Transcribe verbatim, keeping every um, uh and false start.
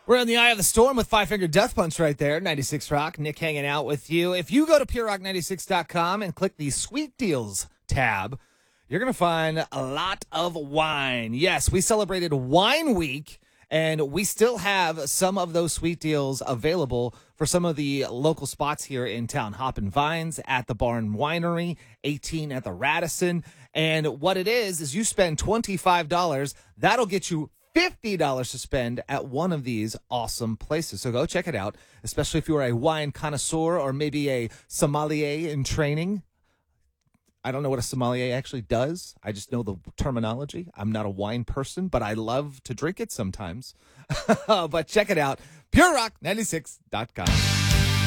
We're in the eye of the storm with Five Finger Death Punch right there. ninety-six Rock. Nick hanging out with you. If you go to pure rock ninety-six dot com and click the Sweet Deals tab, you're going to find a lot of wine. Yes, we celebrated Wine Week, and we still have some of those sweet deals available for some of the local spots here in town. Hoppin' Vines at the Barn Winery, eighteen at the Radisson. And what it is, is you spend twenty-five dollars. That'll get you fifty dollars to spend at one of these awesome places. So go check it out, especially if you're a wine connoisseur or maybe a sommelier in training. I don't know what a sommelier actually does. I just know the terminology. I'm not a wine person, but I love to drink it sometimes. But check it out, pure rock ninety-six dot com.